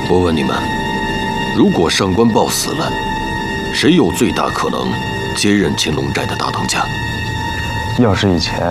我问你们，如果上官豹死了，谁有最大可能接任青龙寨的大当家？ 要是以前